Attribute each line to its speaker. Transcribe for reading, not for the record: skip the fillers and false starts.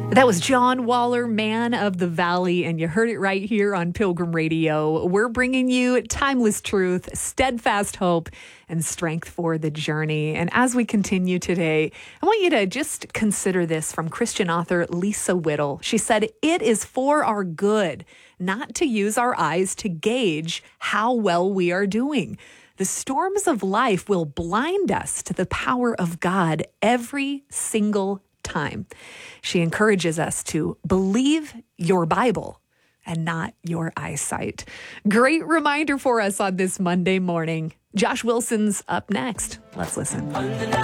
Speaker 1: That was John Waller, Man of the Valley, and you heard it right here on Pilgrim Radio. We're bringing you timeless truth, steadfast hope, and strength for the journey. And as we continue today, I want you to just consider this from Christian author Lisa Whittle. She said, "It is for our good not to use our eyes to gauge how well we are doing. The storms of life will blind us to the power of God every single time." She encourages us to believe your Bible and not your eyesight. Great reminder for us on this Monday morning. Josh Wilson's up next. Let's listen.